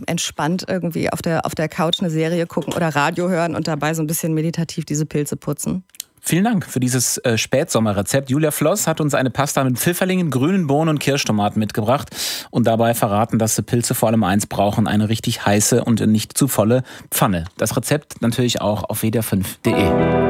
entspannt irgendwie auf der Couch eine Serie gucken oder Radio hören und dabei so ein bisschen meditativ diese Pilze putzen. Vielen Dank für dieses Spätsommerrezept. Julia Floss hat uns eine Pasta mit Pfifferlingen, grünen Bohnen und Kirschtomaten mitgebracht und dabei verraten, dass die Pilze vor allem eins brauchen, eine richtig heiße und nicht zu volle Pfanne. Das Rezept natürlich auch auf wdr5.de.